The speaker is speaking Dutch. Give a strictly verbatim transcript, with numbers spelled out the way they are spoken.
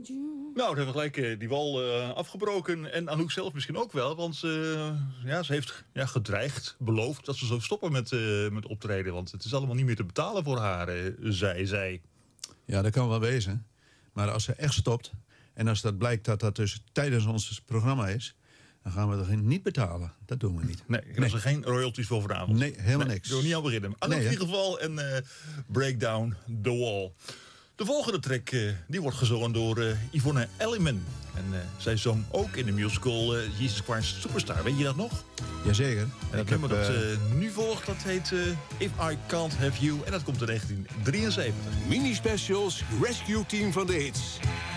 Nou, dat hebben gelijk uh, die wal uh, afgebroken. En Anouk zelf misschien ook wel. Want uh, ja, ze heeft ja, gedreigd, beloofd dat ze zou stoppen met, uh, met optreden. Want het is allemaal niet meer te betalen voor haar, uh, zei zij. Ja, dat kan wel wezen. Maar als ze echt stopt, en als dat blijkt dat dat dus tijdens ons programma is, dan gaan we er niet betalen. Dat doen we niet. Nee, er zijn geen royalties voor vanavond. Nee, helemaal nee, niks. Ik wil niet aan beginnen. Anouk Nee, in ieder geval en uh, Break Down the Wall. De volgende track uh, die wordt gezongen door uh, Yvonne Elliman. En uh, zij zong ook in de musical uh, Jesus Christ Superstar. Weet je dat nog? Jazeker. En het nummer dat uh, nu volgt, dat heet uh, If I Can't Have You. En dat komt in negentien drieënzeventig. Mini-specials Rescue Team van de Hits.